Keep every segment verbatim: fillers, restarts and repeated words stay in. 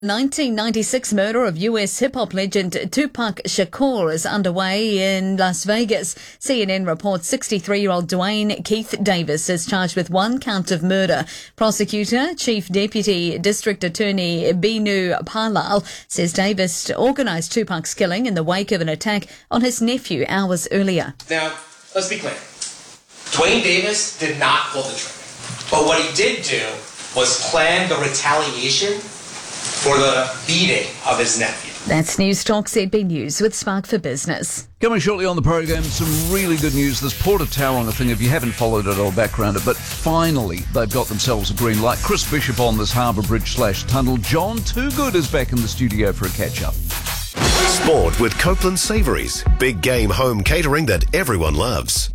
nineteen ninety-six murder of U S hip-hop legend Tupac Shakur is underway in Las Vegas. C N N reports sixty-three-year-old Dwayne Keith Davis is charged with one count of murder. Prosecutor, Chief Deputy District Attorney Binu Parlal says Davis organised Tupac's killing in the wake of an attack on his nephew hours earlier. Now, let's be clear. Dwayne Davis did not pull the trigger. But what he did do was plan the retaliation for the beating of his nephew. That's News Talk Z B News with Spark for Business. Coming shortly on the program, some really good news. This Port of Tauranga thing, if you haven't followed it, I'll background it, but finally they've got themselves a green light. Chris Bishop on this harbour bridge slash tunnel. John Toogood is back in the studio for a catch-up. Sport with Copeland Savouries. Big game home catering that everyone loves.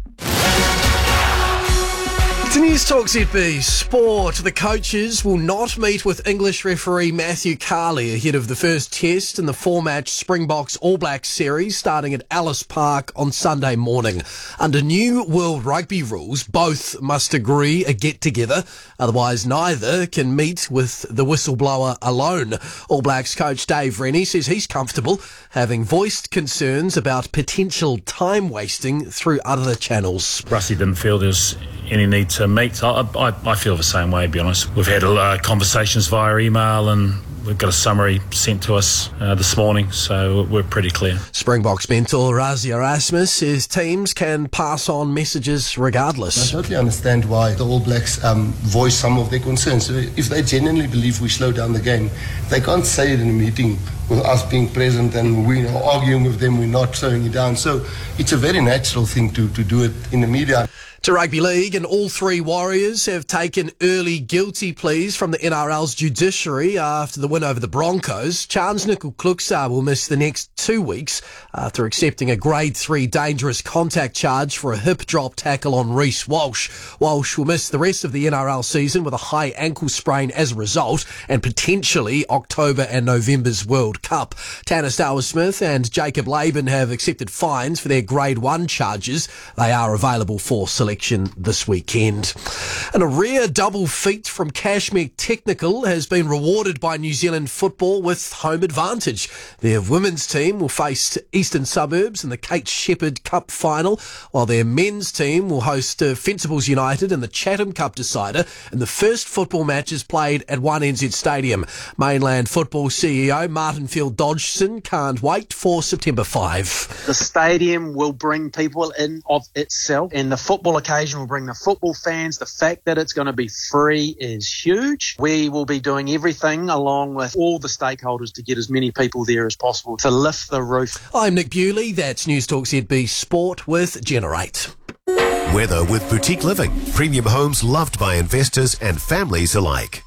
To News Talk Z B Sport, the coaches will not meet with English referee Matthew Carley ahead of the first test in the four-match Springboks All Blacks series starting at Ellis Park on Sunday morning. Under new World Rugby rules, both must agree a get-together, otherwise neither can meet with the whistleblower alone. All Blacks coach Dave Rennie says he's comfortable, having voiced concerns about potential time wasting through other channels. Rusty didn't feel there's any need to meet. I, I, I feel the same way, to be honest. We've had uh, conversations via email and we've got a summary sent to us uh, this morning, so we're pretty clear. Springboks mentor Rassie Erasmus says teams can pass on messages regardless. I totally understand why the All Blacks um, voice some of their concerns. If they genuinely believe we slow down the game, they can't say it in a meeting with us being present and we are arguing with them, we're not slowing it down. So it's a very natural thing to, to do it in the media. To Rugby League, and all three Warriors have taken early guilty pleas from the N R L's judiciary after the win over the Broncos. Charnze Nicoll-Klokstad will miss the next two weeks after accepting a grade three dangerous contact charge for a hip drop tackle on Reece Walsh. Walsh will miss the rest of the N R L season with a high ankle sprain as a result, and potentially October and November's World Cup. Tanner Stowers-Smith and Jacob Laban have accepted fines for their grade one charges. They are available for selection this weekend. And a rare double feat from Cashmere Technical has been rewarded by New Zealand football with home advantage. Their women's team will face Eastern Suburbs in the Kate Shepherd Cup final, while their men's team will host uh, Fencibles United in the Chatham Cup decider, and the first football match is played at one N Z Stadium. Mainland Football C E O Martin Field Dodgson can't wait for September fifth. The stadium will bring people in of itself, and the football occasion will bring the football fans. The fact that it's going to be free is huge. We will be doing everything along with all the stakeholders to get as many people there as possible to lift the roof. I'm Nick Bewley. That's News Talk Z B Sport with Generate. Weather with Boutique Living. Premium homes loved by investors and families alike.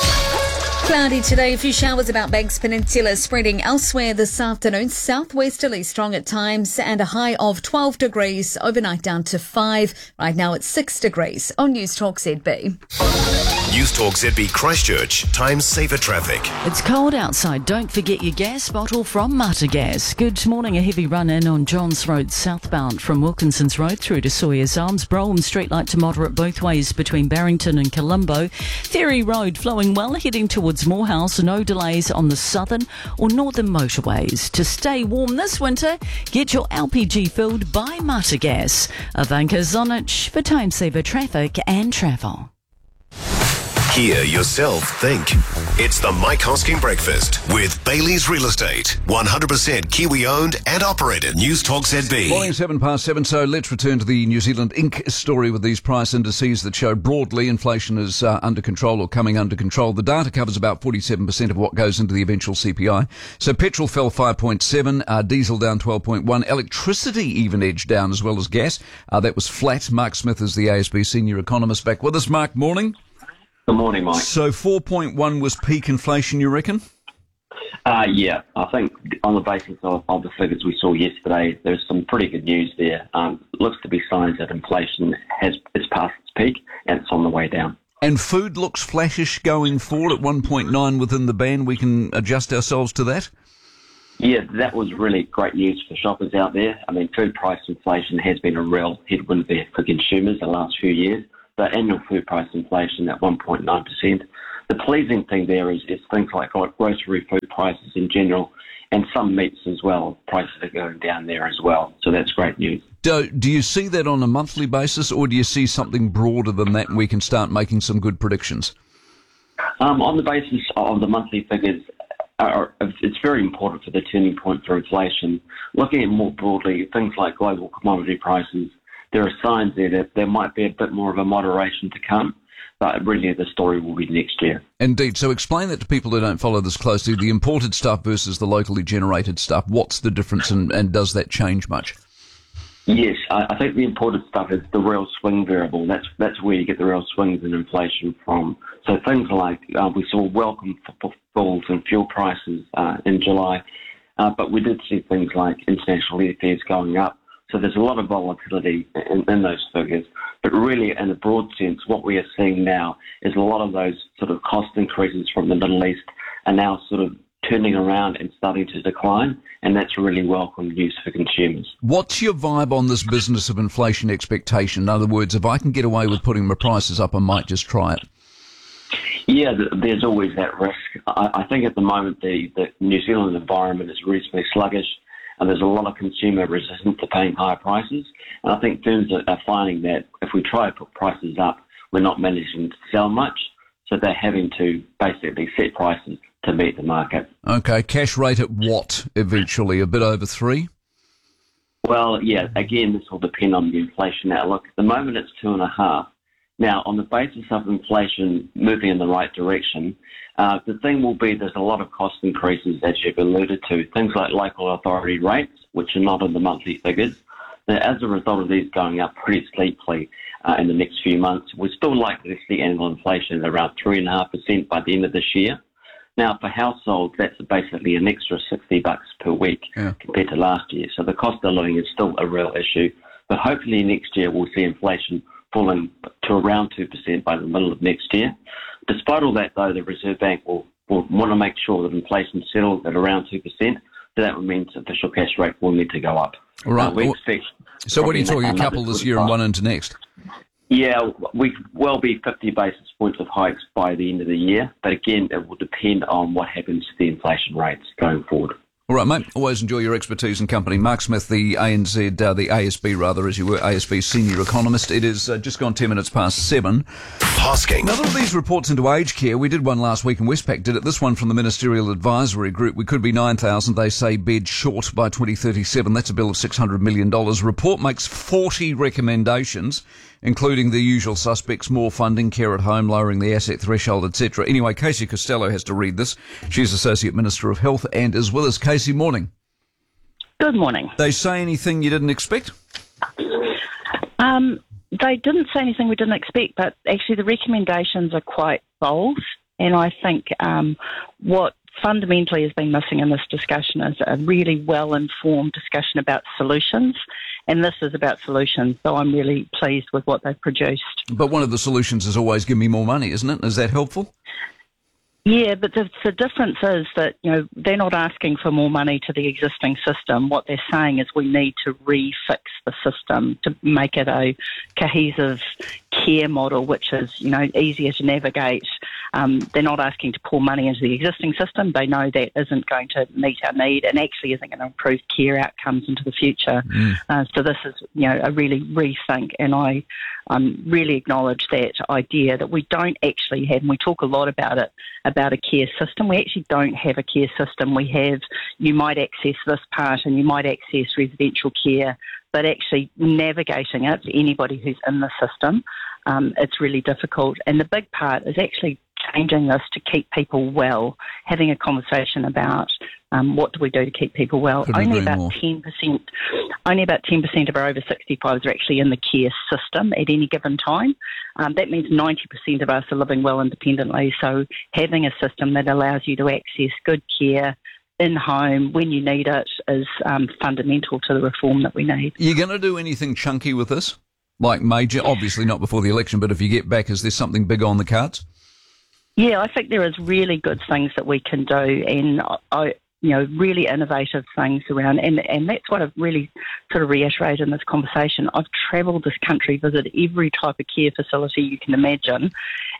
Cloudy today, a few showers about Banks Peninsula spreading elsewhere this afternoon. Southwesterly strong at times and a high of twelve degrees. Overnight down to five. Right now it's six degrees on News Talk Z B. News Talk Z B Christchurch. Time saver traffic. It's cold outside. Don't forget your gas bottle from Mata Gas. Good morning. A heavy run in on Johns Road southbound from Wilkinson's Road through to Sawyer's Arms. Brougham Street light to moderate both ways between Barrington and Colombo. Ferry Road flowing well, heading towards Morehouse. No delays on the southern or northern motorways. To stay warm this winter, get your L P G filled by Mata Gas. Ivanka Zonich for time saver traffic and travel. Hear yourself think. It's the Mike Hosking Breakfast with Bailey's Real Estate. one hundred percent Kiwi owned and operated. News Talk Z B. Morning, seven past seven. So let's return to the New Zealand Inc story with these price indices that show broadly inflation is uh, under control or coming under control. The data covers about forty-seven percent of what goes into the eventual C P I. So petrol fell five point seven, uh, diesel down twelve point one, electricity even edged down as well as gas. Uh, that was flat. Mark Smith is the A S B senior economist back with us. Mark, morning. Good morning, Mike. So four point one was peak inflation, you reckon? Uh, yeah, I think on the basis of, of the figures we saw yesterday, there's some pretty good news there. Um, looks to be signs that inflation has is past its peak and it's on the way down. And food looks flattish going forward at one point nine within the band. We can adjust ourselves to that? Yeah, that was really great news for shoppers out there. I mean, food price inflation has been a real headwind there for consumers the last few years. The annual food price inflation at one point nine percent. the pleasing thing there is, is things like grocery food prices in general, and some meats as well. Prices are going down there as well, so that's great news. Do, do you see that on a monthly basis, or do you see something broader than that and we can start making some good predictions? Um, on the basis of the monthly figures, are, it's very important for the turning point for inflation. Looking at more broadly, things like global commodity prices, there are signs there that there might be a bit more of a moderation to come, but really the story will be next year. Indeed. So explain that to people who don't follow this closely, the imported stuff versus the locally generated stuff. What's the difference, and, and does that change much? Yes, I, I think the imported stuff is the real swing variable. That's that's where you get the real swings in inflation from. So things like uh, we saw welcome falls in fuel prices uh, in July, uh, but we did see things like international airfares going up. So there's a lot of volatility in, in those figures. But really, in a broad sense, what we are seeing now is a lot of those sort of cost increases from the Middle East are now sort of turning around and starting to decline, and that's really welcome news for consumers. What's your vibe on this business of inflation expectation? In other words, if I can get away with putting my prices up, I might just try it. Yeah, there's always that risk. I, I think at the moment the, the New Zealand environment is reasonably sluggish, and there's a lot of consumer resistance to paying higher prices. And I think firms are, are finding that if we try to put prices up, we're not managing to sell much, so they're having to basically set prices to meet the market. Okay, cash rate at what eventually? A bit over three? Well, yeah, again, this will depend on the inflation outlook. At the moment, it's two and a half. Now, on the basis of inflation moving in the right direction, uh, the thing will be there's a lot of cost increases, as you've alluded to, things like local authority rates, which are not in the monthly figures. Now, as a result of these going up pretty steeply uh, in the next few months, we're still likely to see annual inflation at around three point five percent by the end of this year. Now, for households, that's basically an extra sixty bucks per week yeah. compared to last year. So the cost of living is still a real issue. But hopefully next year we'll see inflation falling to around two percent by the middle of next year. Despite all that, though, the Reserve Bank will, will want to make sure that inflation settles at around two percent. So that means official cash rate will need to go up. All right. Uh, we expect so what are you talking, a couple this year and one into next? Yeah, we will be fifty basis points of hikes by the end of the year. But again, it will depend on what happens to the inflation rates going forward. All right, mate. Always enjoy your expertise and company. Mark Smith, the A N Z, uh, the A S B rather, as you were, A S B senior economist. It is uh, just gone ten minutes past seven. Hosking. Another of these reports into aged care. We did one last week, and Westpac did it. This one from the Ministerial Advisory Group. We could be nine thousand, they say, beds short by twenty thirty-seven. That's a bill of six hundred million dollars. Report makes forty recommendations, including the usual suspects, more funding, care at home, lowering the asset threshold, et cetera. Anyway, Casey Costello has to read this. She's Associate Minister of Health and is with us. Casey, morning. Good morning. They say anything you didn't expect? Um, they didn't say anything we didn't expect, but actually the recommendations are quite bold, and I think um, what fundamentally has been missing in this discussion is a really well-informed discussion about solutions, and this is about solutions, so I'm really pleased with what they've produced. But one of the solutions is always give me more money, isn't it? Is that helpful? Yeah, but the, the difference is that, you know, they're not asking for more money to the existing system. What they're saying is we need to refix the system to make it a cohesive care model, which is, you know, easier to navigate. Um, they're not asking to pour money into the existing system. They know that isn't going to meet our need and actually isn't going to improve care outcomes into the future. Mm. Uh, so this is, you know, a really rethink, and I um, really acknowledge that idea that we don't actually have, and we talk a lot about it, about a care system. We actually don't have a care system. We have, you might access this part and you might access residential care, but actually navigating it for anybody who's in the system, um, it's really difficult. And the big part is actually changing this to keep people well, having a conversation about um, what do we do to keep people well. Couldn't only agree about more. ten percent, only about ten percent of our over sixty-fives are actually in the care system at any given time. Um, that means ninety percent of us are living well independently. So having a system that allows you to access good care in home when you need it is um, fundamental to the reform that we need. Are you going to do anything chunky with this? Like major? Obviously not before the election, but if you get back, is there something big on the cards? Yeah, I think there is really good things that we can do, and I, you know, really innovative things around, and, and that's what I've really sort of reiterated in this conversation. I've travelled this country, visited every type of care facility you can imagine,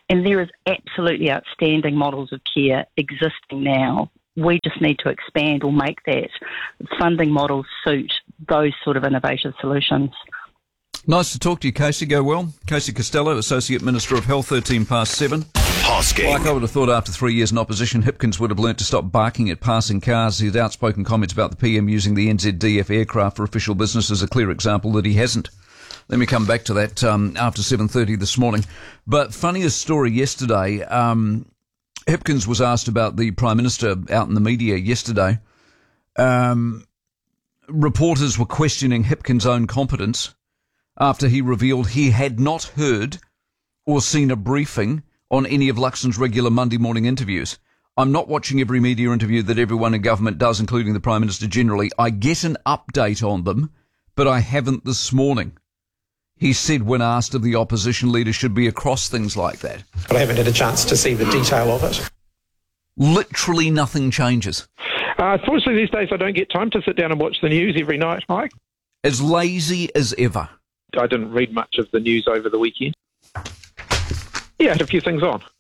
And there is absolutely outstanding models of care existing now. We just need to expand or make that funding model suit those sort of innovative solutions. Nice to talk to you, Casey. Go well. Casey Costello, Associate Minister of Health, thirteen past seven. Hosking. Like I would have thought after three years in opposition, Hipkins would have learnt to stop barking at passing cars. His outspoken comments about the P M using the N Z D F aircraft for official business is a clear example that he hasn't. Let me come back to that um, after seven thirty this morning. But funniest story yesterday, um, Hipkins was asked about the Prime Minister out in the media yesterday. Um, reporters were questioning Hipkins' own competence after he revealed he had not heard or seen a briefing on any of Luxon's regular Monday morning interviews. I'm not watching every media interview that everyone in government does, including the Prime Minister generally. I get an update on them, but I haven't this morning. He said when asked if the opposition leader should be across things like that. But I haven't had a chance to see the detail of it. Literally nothing changes. Uh, fortunately, these days I don't get time to sit down and watch the news every night, Mike. As lazy as ever. I didn't read much of the news over the weekend. Yeah, I had a few things on.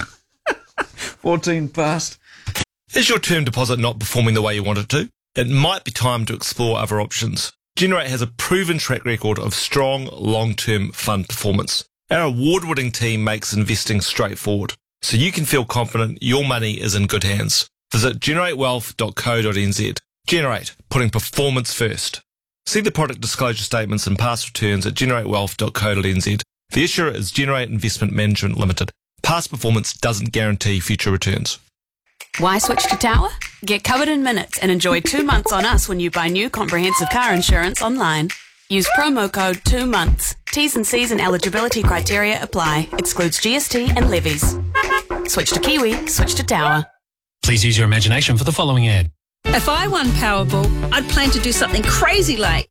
fourteen past. Is your term deposit not performing the way you want it to? It might be time to explore other options. Generate has a proven track record of strong, long-term fund performance. Our award-winning team makes investing straightforward, so you can feel confident your money is in good hands. Visit generate wealth dot co dot n z. Generate, putting performance first. See the product disclosure statements and past returns at generate wealth dot co dot n z. The issuer is Generate Investment Management Limited. Past performance doesn't guarantee future returns. Why switch to Tower? Get covered in minutes and enjoy two months on us when you buy new comprehensive car insurance online. Use promo code two months. T's and C's and eligibility criteria apply. Excludes G S T and levies. Switch to Kiwi, switch to Tower. Please use your imagination for the following ad. If I won Powerball, I'd plan to do something crazy like...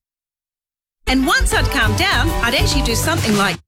And once I'd calmed down, I'd actually do something like...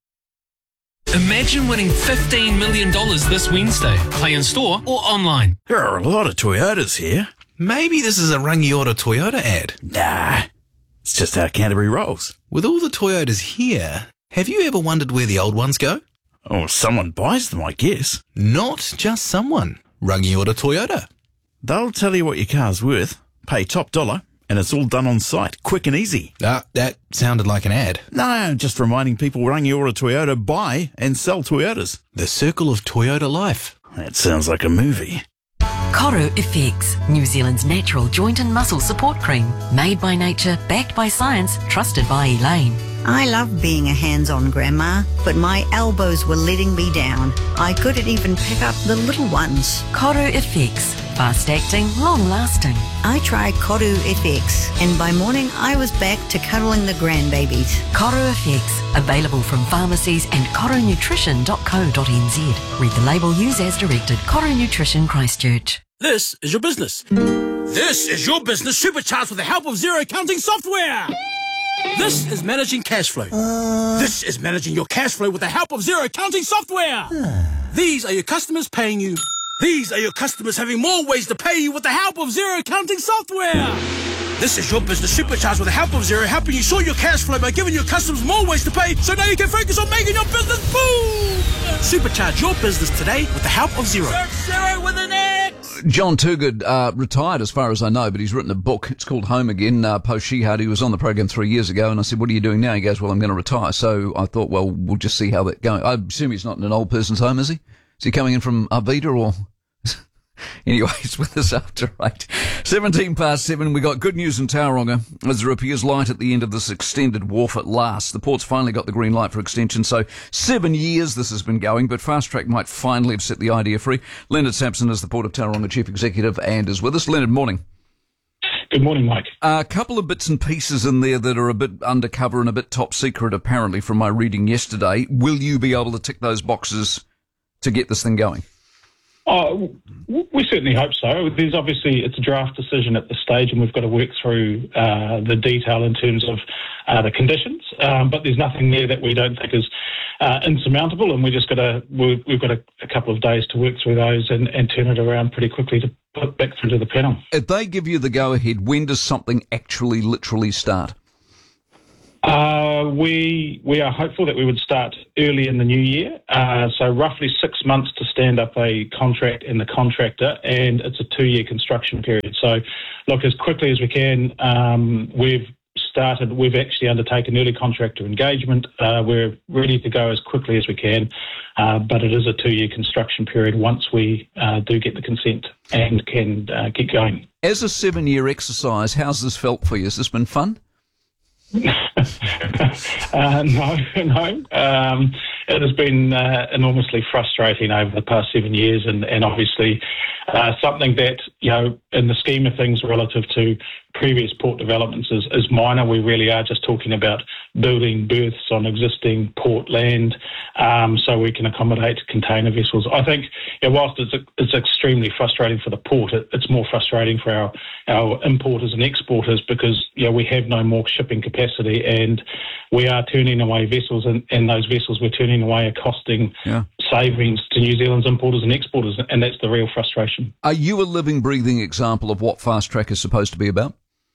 Imagine winning fifteen million dollars this Wednesday. Play in store or online. There are a lot of Toyotas here. Maybe this is a Rangiora Toyota ad. Nah, it's just how Canterbury rolls. With all the Toyotas here, have you ever wondered where the old ones go? Oh, someone buys them, I guess. Not just someone. Rangiora Toyota. They'll tell you what your car's worth, pay top dollar, and it's all done on site, quick and easy. Ah, that sounded like an ad. No, just reminding people Rangiora Toyota buy and sell Toyotas. The circle of Toyota life. That sounds like a movie. Koru Effects, New Zealand's natural joint and muscle support cream. Made by nature, backed by science, trusted by Elaine. I love being a hands-on grandma, but my elbows were letting me down. I couldn't even pick up the little ones. Koru Effects, fast-acting, long-lasting. I tried Koru F X, and by morning I was back to cuddling the grandbabies. Koru Effects, available from pharmacies and koru nutrition dot co dot n z. Read the label, use as directed. Koru Nutrition, Christchurch. This is your business. This is your business supercharged with the help of Xero accounting software. This is managing cash flow. Uh... This is managing your cash flow with the help of Xero accounting software. These are your customers paying you. These are your customers having more ways to pay you with the help of Xero accounting software. This is your business supercharged with the help of Xero, helping you sort your cash flow by giving your customers more ways to pay, so now you can focus on making your business boom. Supercharge your business today with the help of Xero. Search Xero with an X. John Turgood uh, retired, as far as I know, but he's written a book. It's called Home Again. Uh, Post Shehard, he was on the program three years ago, and I said, "What are you doing now?" He goes, "Well, I'm going to retire." So I thought, well, we'll just see how that goes. I assume he's not in an old person's home, is he? Is he coming in from Arvida or? Anyway, it's with us after eight. seventeen past seven, we got good news in Tauranga as there appears light at the end of this extended wharf at last. The port's finally got the green light for extension, so seven years this has been going, but Fast Track might finally have set the idea free. Leonard Sampson is the Port of Tauranga Chief Executive and is with us. Leonard, morning. Good morning, Mike. A couple of bits and pieces in there that are a bit undercover and a bit top secret, apparently, from my reading yesterday. Will you be able to tick those boxes to get this thing going? Oh, we certainly hope so. There's obviously, it's a draft decision at this stage, and we've got to work through uh, the detail in terms of uh, the conditions. Um, but there's nothing there that we don't think is uh, insurmountable, and we just got to we've, we've got a, a couple of days to work through those and, and turn it around pretty quickly to put back through to the panel. If they give you the go ahead, when does something actually, literally start? Uh, uh, we we are hopeful that we would start early in the new year, uh, so roughly six months to stand up a contract in the contractor, and it's a two-year construction period. So, look, as quickly as we can, um, we've started, we've actually undertaken early contractor engagement. Uh, we're ready to go as quickly as we can, uh, but it is a two-year construction period once we uh, do get the consent and can uh, get going. As a seven-year exercise, how's this felt for you? Has this been fun? uh, no, no. Um, it has been uh, enormously frustrating over the past seven years, and, and obviously uh, something that, you know, in the scheme of things relative to previous port developments is, is minor. We really are just talking about building berths on existing port land, um, so we can accommodate container vessels. I think, you know, whilst it's, it's extremely frustrating for the port, it, it's more frustrating for our, our importers and exporters because, you know, we have no more shipping capacity, and we are turning away vessels, and, and those vessels we're turning away are costing yeah. savings to New Zealand's importers and exporters, and that's the real frustration. Are you a living, breathing example of what Fast Track is supposed to be about?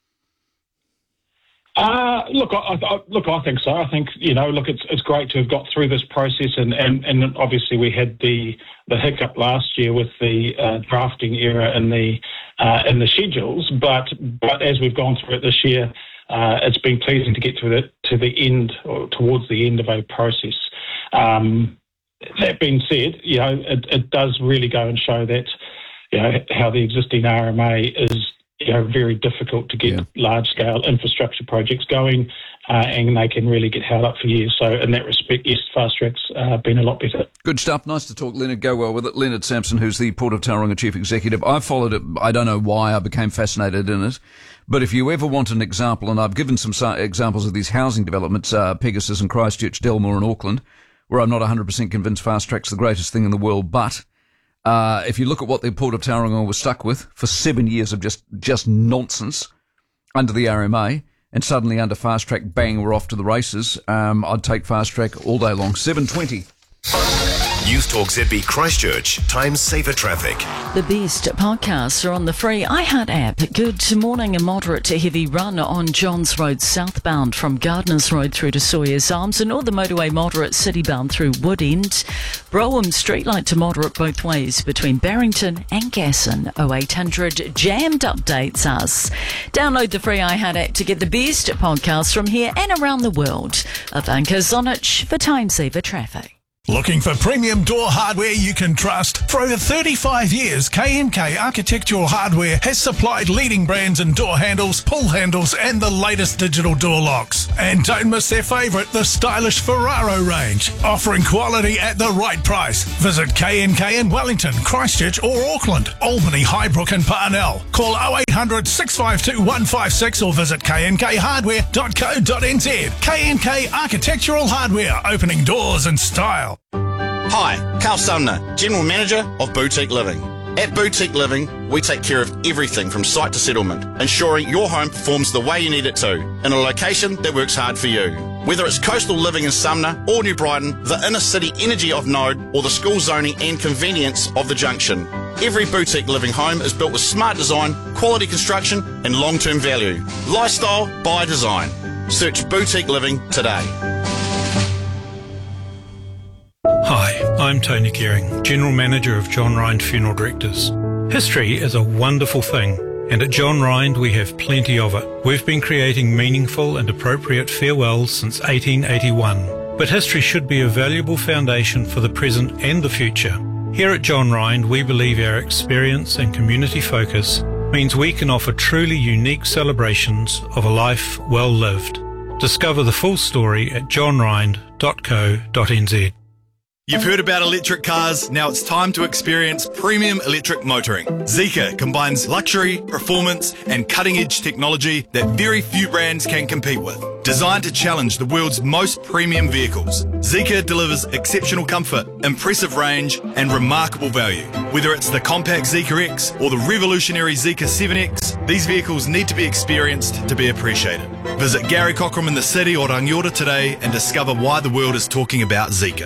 Uh, look, I, I, look, I think so. I think, you know, look, it's it's great to have got through this process, and, and, and obviously we had the the hiccup last year with the uh, drafting error in the uh, in the schedules, but but as we've gone through it this year, uh, it's been pleasing to get to the to the end or towards the end of a process. Um, that being said, you know, it, it does really go and show that, you know, how the existing R M A is, you know, very difficult to get yeah. large-scale infrastructure projects going, uh, and they can really get held up for years. So in that respect, yes, Fast Track's uh, been a lot better. Good stuff. Nice to talk. Leonard, go well with it. Leonard Sampson, who's the Port of Tauranga Chief Executive. I followed it. I don't know why I became fascinated in it. But if you ever want an example, and I've given some examples of these housing developments, uh, Pegasus and Christchurch, Delmore and Auckland, where I'm not one hundred percent convinced Fast Track's the greatest thing in the world, but Uh, if you look at what the Port of Tauranga was stuck with for seven years of just, just nonsense under the R M A, and suddenly under Fast Track, bang, we're off to the races, um, I'd take Fast Track all day long. seven twenty. News Talk Z B Christchurch. Time saver traffic. The best podcasts are on the free iHeart app. Good morning. A moderate to heavy run on Johns Road southbound from Gardners Road through to Sawyers Arms, and all the motorway moderate citybound through Wood End. Brougham street light to moderate both ways between Barrington and Gasson. oh eight hundred jammed updates us. Download the free iHeart app to get the best podcasts from here and around the world. Ivanka Zonich for Time Saver Traffic. Looking for premium door hardware you can trust? For over thirty-five years, K and K Architectural Hardware has supplied leading brands in door handles, pull handles and the latest digital door locks. And don't miss their favourite, the stylish Ferraro range, offering quality at the right price. Visit K and K in Wellington, Christchurch or Auckland, Albany, Highbrook and Parnell. Call oh eight hundred, six five two, one five six or visit k n k hardware dot co dot n z. K and K Architectural Hardware, opening doors in style. Hi, Carl Sumner, General Manager of Boutique Living. At Boutique Living, we take care of everything from site to settlement, ensuring your home performs the way you need it to, in a location that works hard for you. Whether it's coastal living in Sumner or New Brighton, the inner city energy of Node, or the school zoning and convenience of the Junction, every Boutique Living home is built with smart design, quality construction and long-term value. Lifestyle by design. Search Boutique Living today. Hi, I'm Tony Gearing, General Manager of John Rind Funeral Directors. History is a wonderful thing, and at John Rind we have plenty of it. We've been creating meaningful and appropriate farewells since eighteen eighty-one, but history should be a valuable foundation for the present and the future. Here at John Rind, we believe our experience and community focus means we can offer truly unique celebrations of a life well lived. Discover the full story at john rind dot co dot n z. You've heard about electric cars, now it's time to experience premium electric motoring. Zeekr combines luxury, performance and cutting-edge technology that very few brands can compete with. Designed to challenge the world's most premium vehicles, Zeekr delivers exceptional comfort, impressive range and remarkable value. Whether it's the compact Zeekr X or the revolutionary Zeekr seven X, these vehicles need to be experienced to be appreciated. Visit Gary Cockram in the city or Rangiora today and discover why the world is talking about Zeekr.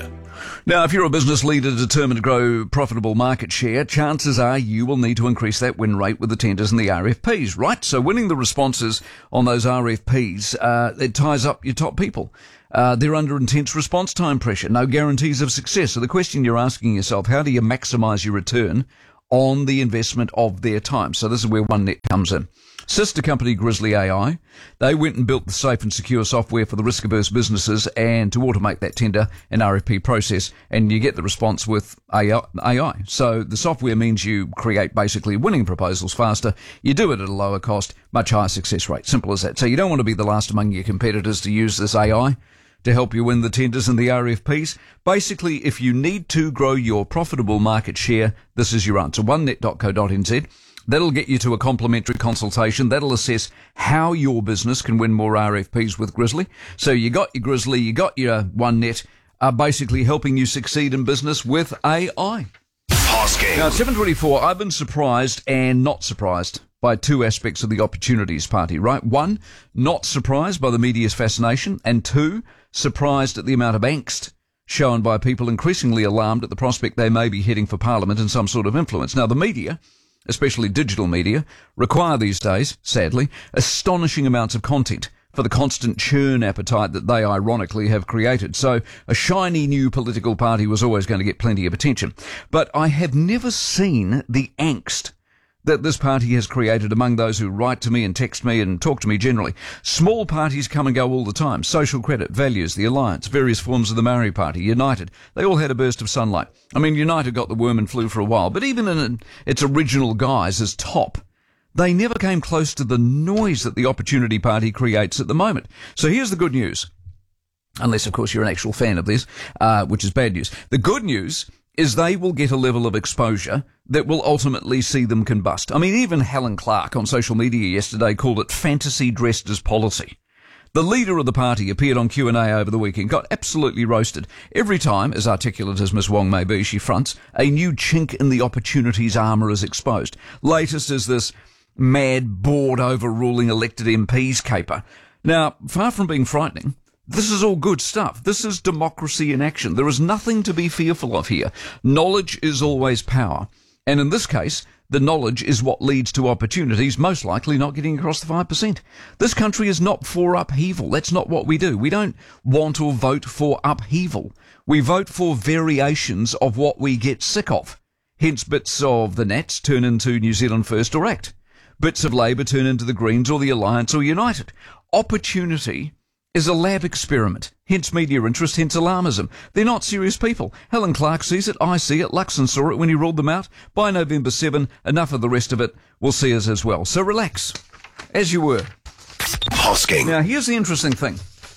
Now, if you're a business leader determined to grow profitable market share, chances are you will need to increase that win rate with the tenders and the R F Ps, right? So winning the responses on those R F Ps, uh, it ties up your top people. Uh, they're under intense response time pressure, no guarantees of success. So the question you're asking yourself, how do you maximise your return on the investment of their time? So this is where OneNet comes in. Sister company Grizzly A I, they went and built the safe and secure software for the risk-averse businesses and to automate that tender and R F P process, and you get the response with A I. So the software means you create basically winning proposals faster, you do it at a lower cost, much higher success rate. Simple as that. So you don't want to be the last among your competitors to use this A I to help you win the tenders and the R F Ps. Basically, if you need to grow your profitable market share, this is your answer. one net dot co dot n z. That'll get you to a complimentary consultation. That'll assess how your business can win more R F Ps with Grizzly. So you got your Grizzly, you got your OneNet, are basically helping you succeed in business with A I. Hosking. Now, at seven twenty-four, I've been surprised and not surprised by two aspects of the Opportunities Party, right? One, not surprised by the media's fascination, and two, surprised at the amount of angst shown by people increasingly alarmed at the prospect they may be heading for Parliament and some sort of influence. Now, the media, especially digital media, require these days, sadly, astonishing amounts of content for the constant churn appetite that they ironically have created. So a shiny new political party was always going to get plenty of attention. But I have never seen the angst that this party has created among those who write to me and text me and talk to me generally. Small parties come and go all the time. Social Credit, Values, the Alliance, various forms of the Maori Party, United. They all had a burst of sunlight. I mean, United got the worm and flu for a while, but even in its original guise as top, they never came close to the noise that the Opportunity Party creates at the moment. So here's the good news. Unless, of course, you're an actual fan of this, uh, which is bad news. The good news is they will get a level of exposure that will ultimately see them combust. I mean, even Helen Clark on social media yesterday called it fantasy dressed as policy. The leader of the party appeared on Q and A over the weekend, got absolutely roasted. Every time, as articulate as Miss Wong may be, she fronts, a new chink in the Opportunities armour is exposed. Latest is this mad board overruling elected M Ps caper. Now, far from being frightening, this is all good stuff. This is democracy in action. There is nothing to be fearful of here. Knowledge is always power. And in this case, the knowledge is what leads to opportunities, most likely not getting across the five percent. This country is not for upheaval. That's not what we do. We don't want or vote for upheaval. We vote for variations of what we get sick of. Hence, bits of the Nats turn into New Zealand First or ACT. Bits of Labour turn into the Greens or the Alliance or United. Opportunity is a lab experiment, hence media interest, hence alarmism. They're not serious people. Helen Clark sees it, I see it, Luxon saw it when he ruled them out. By November seventh, enough of the rest of it will see us as well. So relax, as you were. Hosking. Now, here's the interesting thing.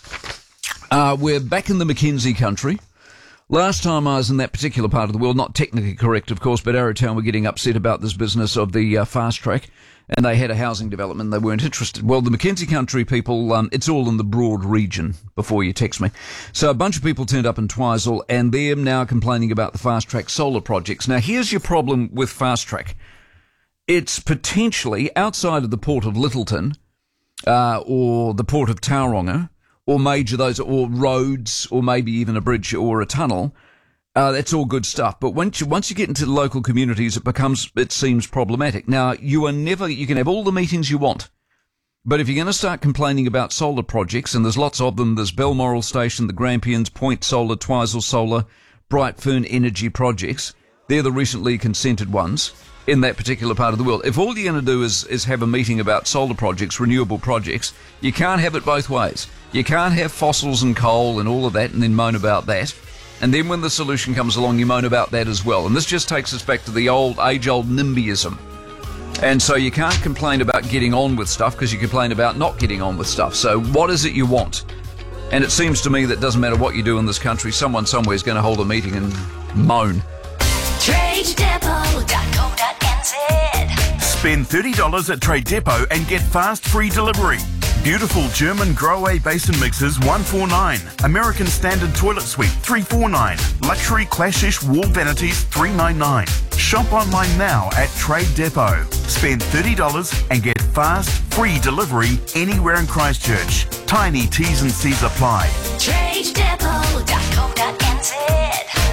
Uh, we're back in the Mackenzie country. Last time I was in that particular part of the world, not technically correct, of course, but Arrowtown were getting upset about this business of the uh, fast track, and they had a housing development and they weren't interested. Well, the Mackenzie country people, um, it's all in the Broad region, before you text me. So a bunch of people turned up in Twizel, and they're now complaining about the fast track solar projects. Now, here's your problem with fast track. It's potentially outside of the port of Littleton, uh, or the port of Tauranga, or major those, or roads, or maybe even a bridge or a tunnel. Uh, that's all good stuff. But once you, once you get into the local communities, it becomes, it seems problematic. Now, you are never, you can have all the meetings you want, but if you're going to start complaining about solar projects, and there's lots of them, there's Balmoral Station, the Grampians, Point Solar, Twizel Solar, Brightfern Energy projects, they're the recently consented ones in that particular part of the world. If all you're going to do is, is have a meeting about solar projects, renewable projects, you can't have it both ways. You can't have fossils and coal and all of that and then moan about that. And then when the solution comes along, you moan about that as well. And this just takes us back to the old, age-old NIMBYism. And so you can't complain about getting on with stuff because you complain about not getting on with stuff. So what is it you want? And it seems to me that doesn't matter what you do in this country, someone somewhere is going to hold a meeting and moan. trade depot dot co dot n z. Spend thirty dollars at Trade Depot and get fast free delivery. Beautiful German Grohe basin mixers one forty-nine. American Standard Toilet Suite three forty-nine. Luxury Clashish wall vanities three ninety-nine. Shop online now at Trade Depot. Spend thirty dollars and get fast free delivery anywhere in Christchurch. Tiny T's and C's apply. trade depot dot co dot n z.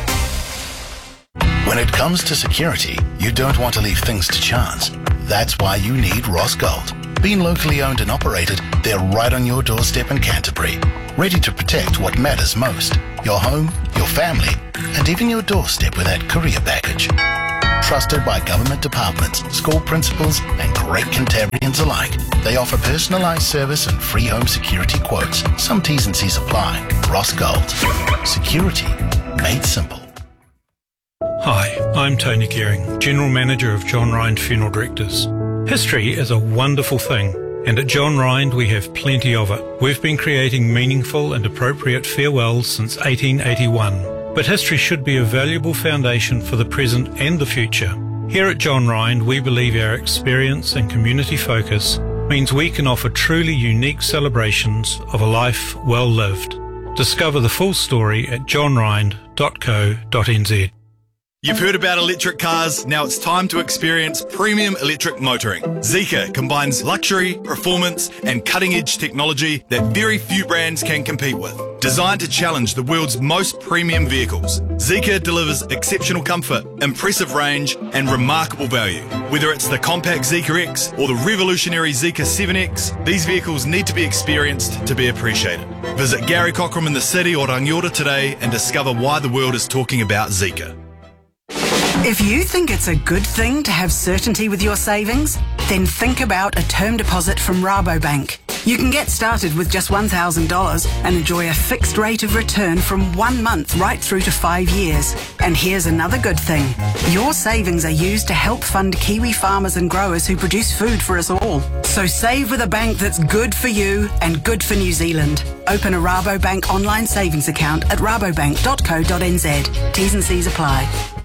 When it comes to security, you don't want to leave things to chance. That's why you need Ross Gold. Being locally owned and operated, they're right on your doorstep in Canterbury, ready to protect what matters most. Your home, your family, and even your doorstep with that courier package. Trusted by government departments, school principals, and great Cantabrians alike. They offer personalised service and free home security quotes. Some T's and C's apply. Ross Gold. Security made simple. Hi, I'm Tony Kearing, General Manager of John Rind Funeral Directors. History is a wonderful thing, and at John Rind we have plenty of it. We've been creating meaningful and appropriate farewells since eighteen eighty-one, but history should be a valuable foundation for the present and the future. Here at John Rind, we believe our experience and community focus means we can offer truly unique celebrations of a life well lived. Discover the full story at john rind dot co dot n z. You've heard about electric cars, now it's time to experience premium electric motoring. Zeekr combines luxury, performance and cutting-edge technology that very few brands can compete with. Designed to challenge the world's most premium vehicles, Zeekr delivers exceptional comfort, impressive range and remarkable value. Whether it's the compact Zeekr X or the revolutionary Zeekr seven X, these vehicles need to be experienced to be appreciated. Visit Gary Cockram in the city or Rangiora today and discover why the world is talking about Zeekr. If you think it's a good thing to have certainty with your savings, then think about a term deposit from Rabobank. You can get started with just one thousand dollars and enjoy a fixed rate of return from one month right through to five years. And here's another good thing. Your savings are used to help fund Kiwi farmers and growers who produce food for us all. So save with a bank that's good for you and good for New Zealand. Open a Rabobank online savings account at rabobank dot co dot n z. T's and C's apply.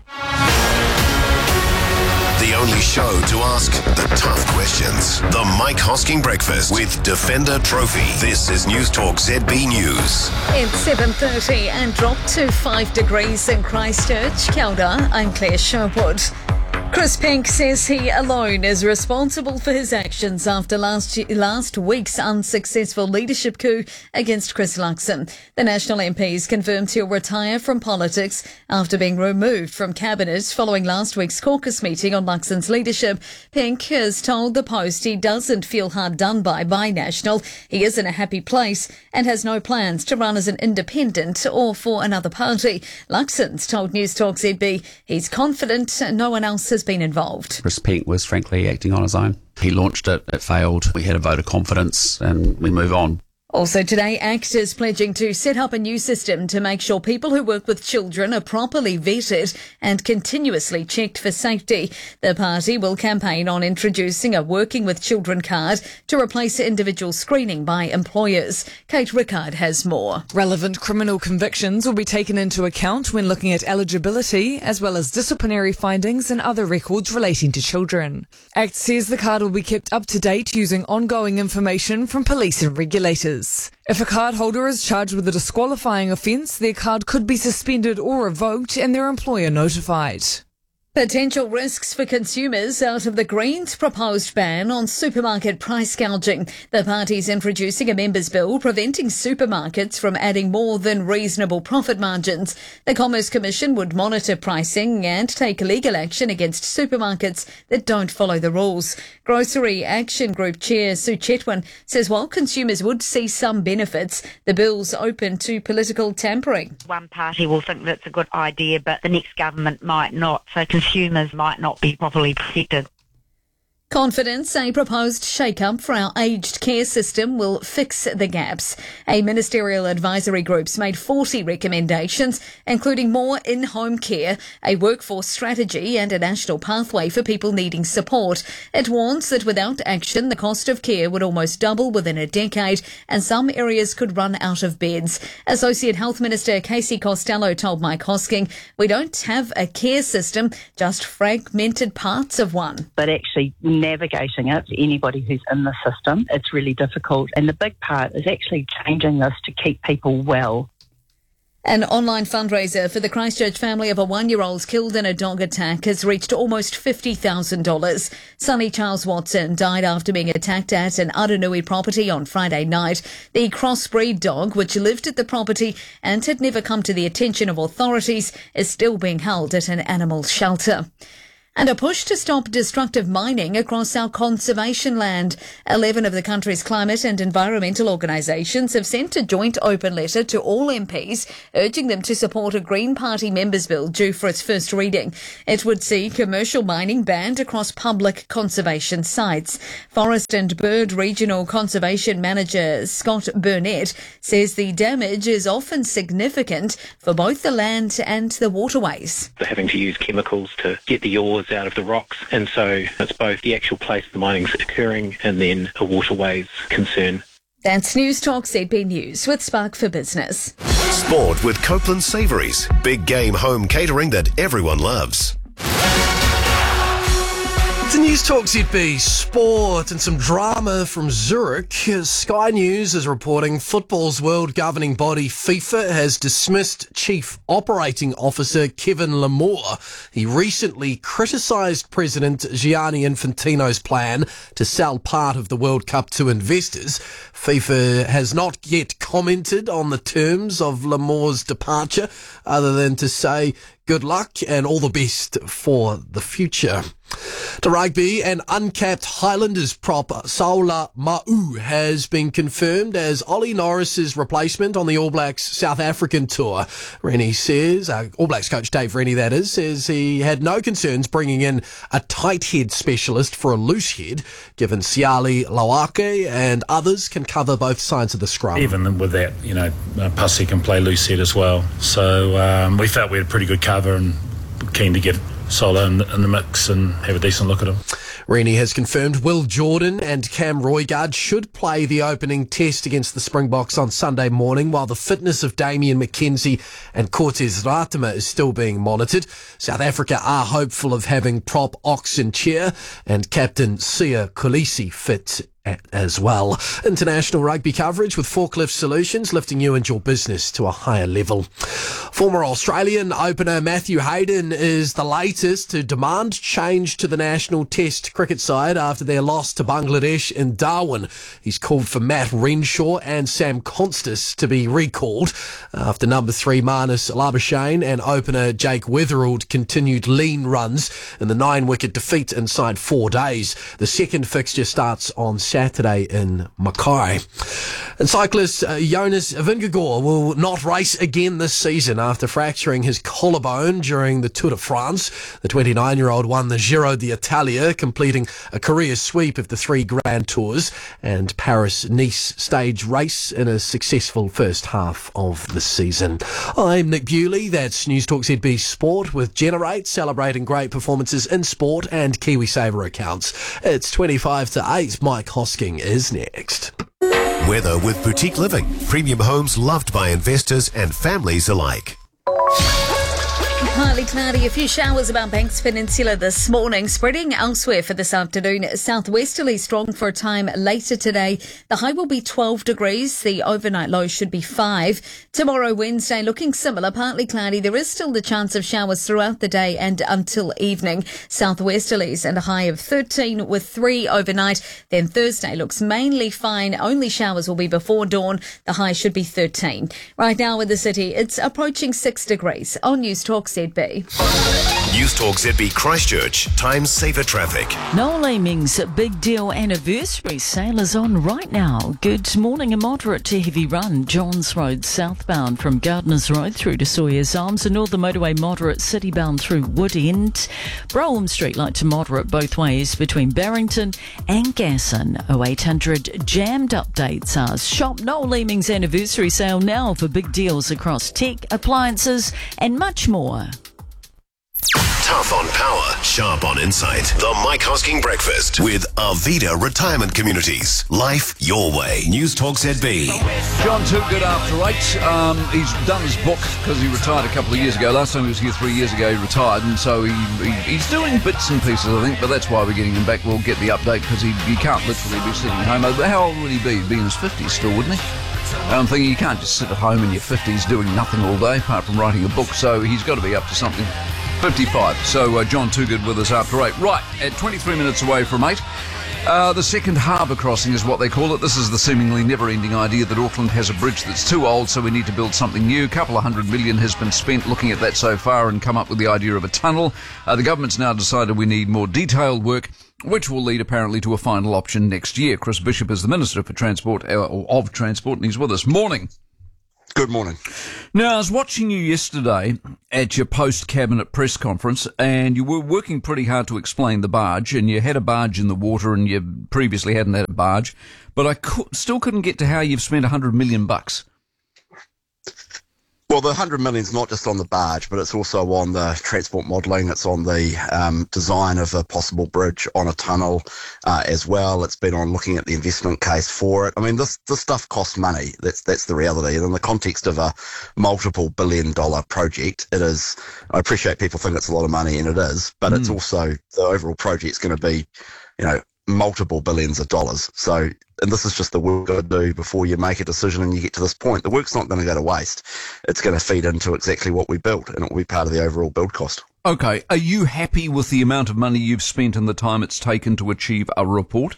The only show to ask the tough questions. The Mike Hosking Breakfast with Defender Trophy. This is News Talk Z B News. It's seven thirty and dropped to five degrees in Christchurch. Kia ora, I'm Claire Sherwood. Chris Pink says he alone is responsible for his actions after last last week's unsuccessful leadership coup against Chris Luxon. The National M P's confirmed he'll retire from politics after being removed from cabinet following last week's caucus meeting on Luxon's leadership. Pink has told the Post he doesn't feel hard done by by National. He is in a happy place and has no plans to run as an independent or for another party. Luxon's told News Talk Z B he's confident no one else has been involved. Chris Pink was frankly acting on his own. He launched it, it failed, we had a vote of confidence and we move on. Also today, ACT is pledging to set up a new system to make sure people who work with children are properly vetted and continuously checked for safety. The party will campaign on introducing a Working with Children card to replace individual screening by employers. Kate Rickard has more. Relevant criminal convictions will be taken into account when looking at eligibility, as well as disciplinary findings and other records relating to children. ACT says the card will be kept up to date using ongoing information from police and regulators. If a card holder is charged with a disqualifying offence, their card could be suspended or revoked and their employer notified. Potential risks for consumers out of the Greens' proposed ban on supermarket price gouging. The party's introducing a members' bill preventing supermarkets from adding more than reasonable profit margins. The Commerce Commission would monitor pricing and take legal action against supermarkets that don't follow the rules. Grocery Action Group Chair Sue Chetwin says while consumers would see some benefits, the bill's open to political tampering. One party will think that's a good idea, but the next government might not. So consumers might not be properly protected. Confidence a proposed shake-up for our aged care system will fix the gaps. A ministerial advisory group's made forty recommendations, including more in-home care, a workforce strategy and a national pathway for people needing support. It warns that without action, the cost of care would almost double within a decade and some areas could run out of beds. Associate Health Minister Casey Costello told Mike Hosking, "We don't have a care system, just fragmented parts of one." But actually navigating it for anybody who's in the system, it's really difficult. And the big part is actually changing this to keep people well. An online fundraiser for the Christchurch family of a one-year-old killed in a dog attack has reached almost fifty thousand dollars. Sonny Charles Watson died after being attacked at an Aranui property on Friday night. The crossbreed dog, which lived at the property and had never come to the attention of authorities, is still being held at an animal shelter. And a push to stop destructive mining across our conservation land. Eleven of the country's climate and environmental organisations have sent a joint open letter to all M Ps, urging them to support a Green Party members' bill due for its first reading. It would see commercial mining banned across public conservation sites. Forest and Bird Regional Conservation Manager Scott Burnett says the damage is often significant for both the land and the waterways. They're having to use chemicals to get the ores out of the rocks, and so it's both the actual place the mining's occurring and then a waterways concern. That's News Talk Z B News with Spark for Business. Sport with Copeland Savouries. Big game home catering that everyone loves. To News Talk Z B Sport and some drama from Zurich. Sky News is reporting football's world governing body FIFA has dismissed Chief Operating Officer Kevin Lamore. He recently criticised President Gianni Infantino's plan to sell part of the World Cup to investors. FIFA has not yet commented on the terms of Lamore's departure, other than to say good luck and all the best for the future. To rugby, an uncapped Highlanders prop, Saula Ma'u, has been confirmed as Ollie Norris's replacement on the All Blacks South African tour. Rennie says, uh, All Blacks coach Dave Rennie that is, says he had no concerns bringing in a tight head specialist for a loose head, given Siali Lawake and others can cover both sides of the scrum. Even with that, you know, Pussy can play loose head as well. So um, we felt we had a pretty good cover and keen to get Solo in the, in the mix and have a decent look at him. Rennie has confirmed Will Jordan and Cam Roigard should play the opening test against the Springboks on Sunday morning, while the fitness of Damian McKenzie and Cortez Ratama is still being monitored. South Africa are hopeful of having prop Oxen Chair and captain Sia Kolisi fit as well. International rugby coverage with Forklift Solutions, lifting you and your business to a higher level. Former Australian opener Matthew Hayden is the latest to demand change to the national test cricket side after their loss to Bangladesh in Darwin. He's called for Matt Renshaw and Sam Constas to be recalled after number three Marnus Labuschagne and opener Jake Weatherald continued lean runs in the nine-wicket defeat inside four days. The second fixture starts on Saturday in Mackay. And cyclist uh, Jonas Vingegaard will not race again this season after fracturing his collarbone during the Tour de France. The twenty-nine-year-old won the Giro d'Italia, completing a career sweep of the three Grand Tours and Paris-Nice stage race in a successful first half of the season. I'm Nick Bewley. That's News Talk Z B Sport with Generate, celebrating great performances in sport and KiwiSaver accounts. It's twenty-five to eight. Mike Hosking is next. Weather with Boutique Living. Premium homes loved by investors and families alike. Partly cloudy, a few showers about Banks Peninsula this morning, spreading elsewhere for this afternoon. Southwesterly strong for a time later today. The high will be twelve degrees. The overnight low should be five. Tomorrow, Wednesday, looking similar, partly cloudy. There is still the chance of showers throughout the day and until evening. Southwesterlies and a high of thirteen with three overnight. Then Thursday looks mainly fine. Only showers will be before dawn. The high should be thirteen. Right now in the city, it's approaching six degrees. On News Talk Z B. News Talk Z B Christchurch. Time saver traffic. Noel Leeming's Big Deal Anniversary sale is on right now. Good morning. A moderate to heavy run. Johns Road southbound from Gardeners Road through to Sawyers Arms. A northern motorway moderate citybound through Wood End. Brougham Street light to moderate both ways between Barrington and Gasson. oh eight hundred jammed updates are shop Noel Leeming's Anniversary sale now for big deals across tech, appliances and much more. Tough on power, sharp on insight. The Mike Hosking Breakfast with Arvida Retirement Communities. Life your way. News Talk Z B. John Took good after eight. Um, he's done his book because he retired a couple of years ago. Last time he was here three years ago, he retired, and so he, he he's doing bits and pieces, I think, but that's why we're getting him back. We'll get the update because he, he can't literally be sitting home. How old would he be? He'd be in his fifties still, wouldn't he? I'm thinking you can't just sit at home in your fifties doing nothing all day apart from writing a book, so he's got to be up to something. fifty-five. So uh, John Toogood with us after eight. Right, at twenty-three minutes away from eight. Uh, the second harbour crossing is what they call it. This is the seemingly never-ending idea that Auckland has a bridge that's too old, so we need to build something new. A couple of hundred million has been spent looking at that so far and come up with the idea of a tunnel. Uh, the government's now decided we need more detailed work, which will lead apparently to a final option next year. Chris Bishop is the Minister for Transport, uh, or of Transport, and he's with us. Morning. Good morning. Now, I was watching you yesterday at your post-cabinet press conference, and you were working pretty hard to explain the barge, and you had a barge in the water, and you previously hadn't had a barge, but I co- still couldn't get to how you've spent one hundred million bucks. Well, the one hundred million is not just on the barge, but it's also on the transport modelling. It's on the um, design of a possible bridge, on a tunnel uh, as well. It's been on looking at the investment case for it. I mean, this this stuff costs money. That's that's the reality. And in the context of a multiple billion dollar project, it is. I appreciate people think it's a lot of money, and it is, but mm. it's also the overall project's going to be, you know, multiple billions of dollars. So, and this is just the work you've got to do before you make a decision and you get to this point. The work's not going to go to waste. It's going to feed into exactly what we built, and it will be part of the overall build cost. Okay. Are you happy with the amount of money you've spent and the time it's taken to achieve a report?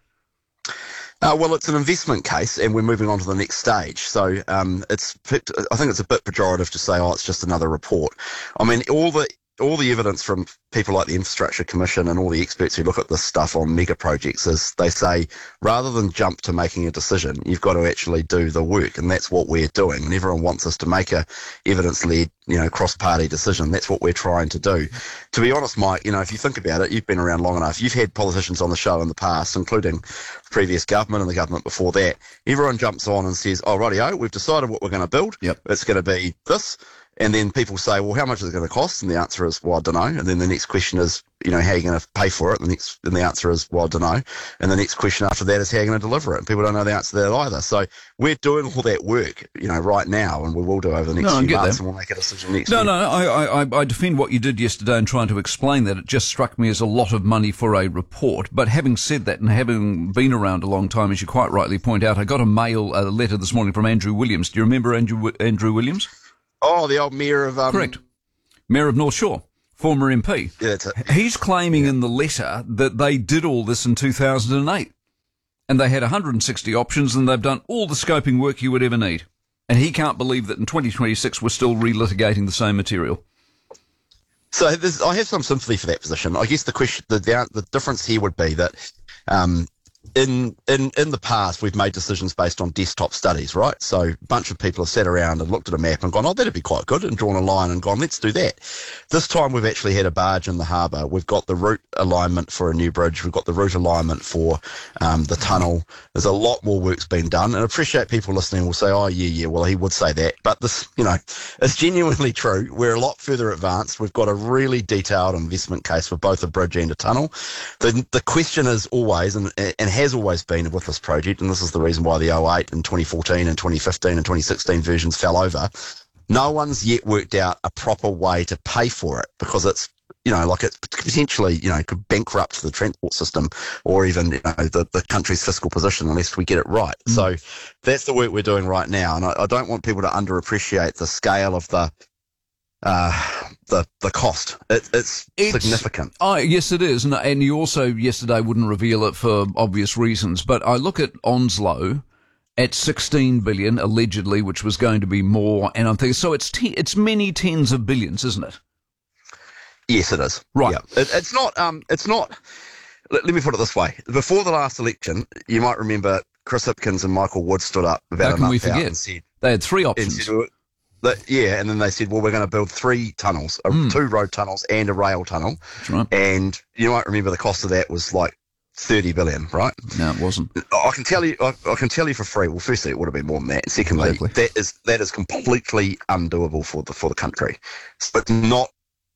Uh, well, it's an investment case, and we're moving on to the next stage. So um, it's, I think it's a bit pejorative to say, oh, it's just another report. I mean, all the all the evidence from people like the Infrastructure Commission and all the experts who look at this stuff on mega projects is they say, rather than jump to making a decision, you've got to actually do the work, and that's what we're doing. And everyone wants us to make a evidence-led, you know, cross-party decision. That's what we're trying to do. To be honest, Mike, you know, if you think about it, you've been around long enough. You've had politicians on the show in the past, including previous government and the government before that. Everyone jumps on and says, oh, rightio, we've decided what we're going to build. Yep. It's going to be this. And then people say, well, how much is it going to cost? And the answer is, well, I don't know. And then the next question is, you know, how are you going to pay for it? And the next, and the answer is, well, I don't know. And the next question after that is, how are you going to deliver it? And people don't know the answer to that either. So we're doing all that work, you know, right now, and we will do over the next no, few months, that. and we'll make a decision next no, week. No, no, I, I, I defend what you did yesterday in trying to explain that. It just struck me as a lot of money for a report. But having said that, and having been around a long time, as you quite rightly point out, I got a mail, a letter this morning from Andrew Williams. Do you remember Andrew, Andrew Williams? Oh, the old mayor of... Um, Correct. Mayor of North Shore, former M P. Yeah, that's it. He's claiming yeah. in the letter that they did all this in two thousand eight. And they had one hundred sixty options, and they've done all the scoping work you would ever need. And he can't believe that in twenty twenty-six we're still relitigating the same material. So I have some sympathy for that position. I guess the question, the, the difference here would be that... Um, In, in in the past, we've made decisions based on desktop studies, right? So a bunch of people have sat around and looked at a map and gone, oh, that'd be quite good, and drawn a line and gone, let's do that. This time we've actually had a barge in the harbour. We've got the route alignment for a new bridge. We've got the route alignment for um, the tunnel. There's a lot more work's been done, and I appreciate people listening will say, oh, yeah, yeah, well, he would say that. But this, you know, it's genuinely true. We're a lot further advanced. We've got a really detailed investment case for both a bridge and a tunnel. The, the question is always, and, and has always been with this project, and this is the reason why the oh eight and twenty fourteen and twenty fifteen and twenty sixteen versions fell over, no one's yet worked out a proper way to pay for it, because it's, you know, like it potentially, you know, could bankrupt the transport system or even, you know, the, the country's fiscal position unless we get it right. Mm. So that's the work we're doing right now, and I, I don't want people to underappreciate the scale of the Uh, the the cost. It, it's, it's significant. Oh, yes, it is. And, and you also yesterday wouldn't reveal it for obvious reasons. But I look at Onslow at sixteen billion allegedly, which was going to be more. And I'm thinking, so it's te- it's many tens of billions, isn't it? Yes, it is. Right. Yeah. It, it's not. Um. It's not. Let, let me put it this way. Before the last election, you might remember Chris Hipkins and Michael Wood stood up about How a can month we forget? out and said, they had three options. Said, That, yeah, and then they said, well, we're going to build three tunnels, uh, Mm. two road tunnels and a rail tunnel. That's right. And you might remember the cost of that was like thirty billion, right? No, it wasn't. I can tell you, I, I can tell you for free. Well, firstly, it would have been more than that. And secondly, Exactly. that is that is completely undoable for the for the country. But not,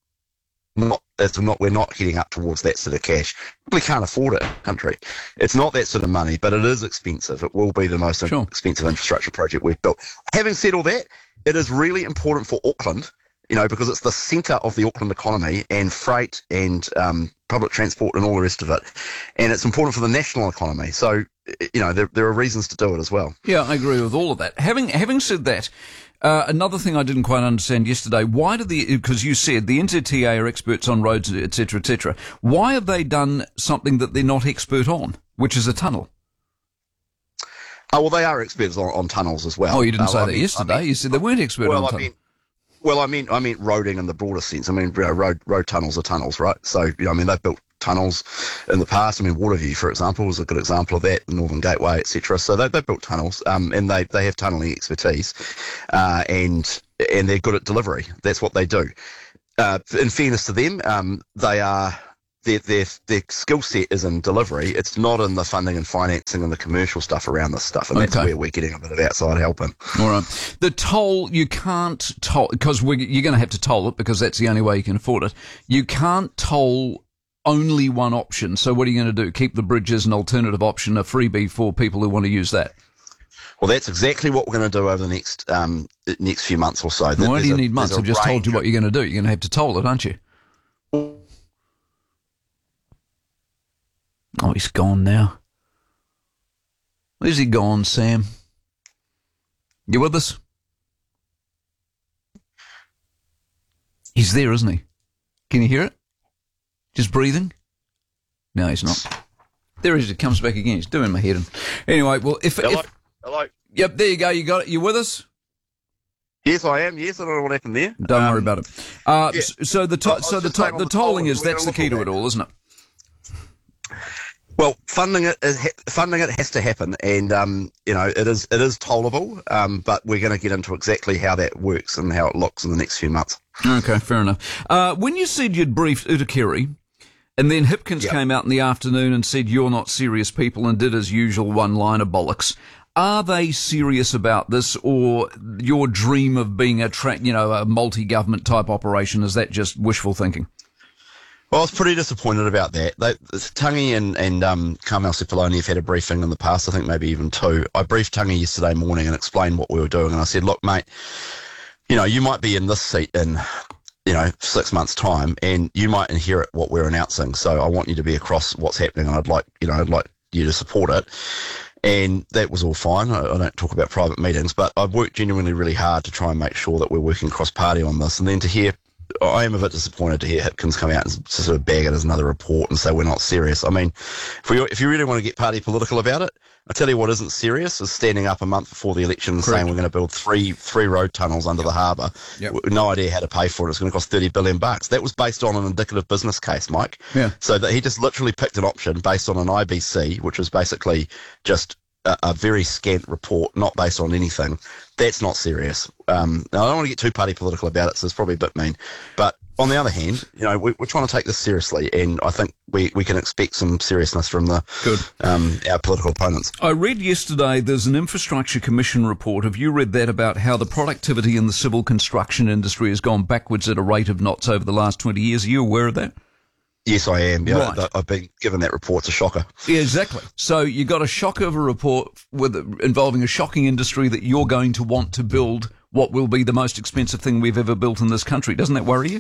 not, it's not. We're not heading up towards that sort of cash. We can't afford it, country. It's not that sort of money, but it is expensive. It will be the most Sure. expensive infrastructure project we've built. Having said all that, it is really important for Auckland, you know, because it's the centre of the Auckland economy and freight and um, public transport and all the rest of it. And it's important for the national economy. So, you know, there, there are reasons to do it as well. Yeah, I agree with all of that. Having having said that, uh, another thing I didn't quite understand yesterday, why do the, because you said the N Z T A are experts on roads, et cetera, et cetera. Why have they done something that they're not expert on, which is a tunnel? Oh, well, they are experts on, on tunnels as well. Oh, you didn't uh, say I that mean, yesterday. I mean, you said they weren't expert well, on I tunnels. mean, well, I mean, I mean, roading in the broader sense. I mean, you know, road road tunnels are tunnels, right? So, you know, I mean, they've built tunnels in the past. I mean, Waterview, for example, was a good example of that, the Northern Gateway, et cetera. So they, they've built tunnels, um, and they, they have tunnelling expertise, uh, and and they're good at delivery. That's what they do. Uh, in fairness to them, um, they are their their their skill set is in delivery. It's not in the funding and financing and the commercial stuff around this stuff, and that's Okay. where we're getting a bit of outside help in. All right. The toll, you can't toll, because we're, you're going to have to toll it because that's the only way you can afford it. You can't toll only one option. So what are you going to do? Keep the bridge as an alternative option, a freebie for people who want to use that? Well, that's exactly what we're going to do over the next um, next few months or so. Why There's do you a- need months? there's a I've just told range you of- what you're going to do. You're going to have to toll it, aren't you? Oh, he's gone now. Where's he gone, Sam? You with us? He's there, isn't he? Can you hear it? Just breathing? No, he's not. There he is. He comes back again. He's doing my head in. Anyway, well, if... Hello? if Hello? Yep, there you go. You got it. You with us? Yes, I am. Yes, I don't know what happened there. Don't worry about it. Uh, yeah. s- So the to- I- I was so the just to- saying on the the tolling tolling, is we're that's gonna the key look to at it all, isn't it? Well, funding it is ha- funding it has to happen, and um, you know it is it is tollable, um, but we're going to get into exactly how that works and how it looks in the next few months. Okay, fair enough. Uh, when you said you'd briefed Utakeri, and then Hipkins came out in the afternoon and said you're not serious people and did his usual one-liner bollocks, are they serious about this, or your dream of being a tra- you know a multi-government type operation, is that just wishful thinking? Well, I was pretty disappointed about that. They, Tangi and, and um, Carmel Cepoloni have had a briefing in the past, I think maybe even two. I briefed Tangi yesterday morning and explained what we were doing, and I said, look, mate, you know, you might be in this seat in, you know, six months' time, and you might inherit what we're announcing, so I want you to be across what's happening, and I'd like, you know, I'd like you to support it. And that was all fine. I, I don't talk about private meetings, but I've worked genuinely really hard to try and make sure that we're working cross-party on this, and then to hear I am a bit disappointed to hear Hipkins come out and sort of bag it as another report and say we're not serious. I mean, if, we, if you really want to get party political about it, I tell you what isn't serious is standing up a month before the election and Correct. saying we're going to build three three road tunnels under the harbour. Yep. With no idea how to pay for it. It's going to cost thirty billion bucks. That was based on an indicative business case, Mike. Yeah. So that he just literally picked an option based on an I B C, which was basically just a, a very scant report, not based on anything. That's not serious. Um, now, I don't want to get too party political about it, so it's probably a bit mean. But on the other hand, you know, we, we're trying to take this seriously, and I think we, we can expect some seriousness from the Good. Um, our political opponents. I read yesterday there's an Infrastructure Commission report. Have you read that about how the productivity in the civil construction industry has gone backwards at a rate of knots over the last twenty years? Are you aware of that? Yes, I am. Yeah, Right. I've been given that report. It's a shocker. Yeah, exactly. So you got a shocker of a report with involving a shocking industry that you're going to want to build what will be the most expensive thing we've ever built in this country. Doesn't that worry you?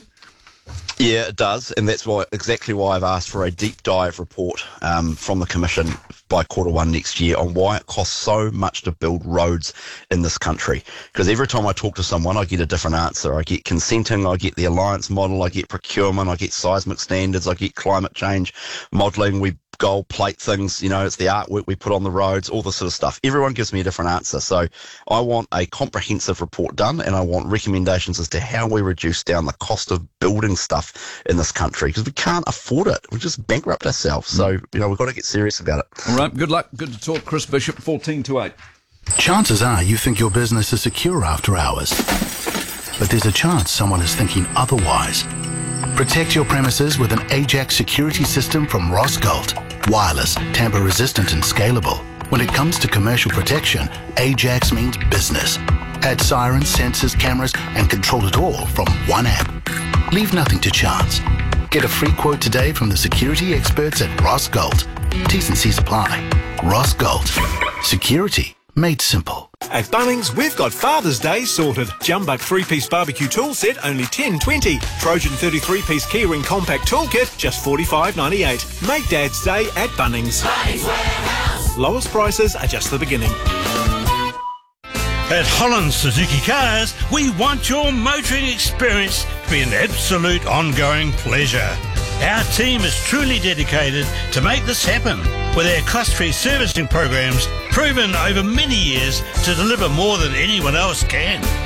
Yeah, it does, and that's why exactly why I've asked for a deep dive report um, from the Commission by quarter one next year on why it costs so much to build roads in this country. Because every time I talk to someone, I get a different answer. I get consenting, I get the alliance model, I get procurement, I get seismic standards, I get climate change modelling. We gold plate things, you know, it's the artwork we put on the roads, all this sort of stuff. Everyone gives me a different answer. So I want a comprehensive report done, and I want recommendations as to how we reduce down the cost of building stuff in this country, because we can't afford it. We just bankrupt ourselves. So, you know, we've got to get serious about it. All right, good luck. Good to talk, Chris Bishop, fourteen to eight. Chances are you think your business is secure after hours, but there's a chance someone is thinking otherwise. Protect your premises with an Ajax security system from Rossgold. Wireless, tamper-resistant and scalable. When it comes to commercial protection, Ajax means business. Add sirens, sensors, cameras, and control it all from one app. Leave nothing to chance. Get a free quote today from the security experts at Rossgold. T's and C's apply. Rossgold. Security made simple. At Bunnings, we've got Father's Day sorted. Jumbuck three-piece barbecue tool set, only ten twenty. Trojan thirty-three piece Keyring compact toolkit, just forty-five ninety-eight. Make Dad's Day at Bunnings. Bunnings Warehouse. Lowest prices are just the beginning. At Holland Suzuki Cars, we want your motoring experience to be an absolute ongoing pleasure. Our team is truly dedicated to make this happen, with our cost-free servicing programs proven over many years to deliver more than anyone else can.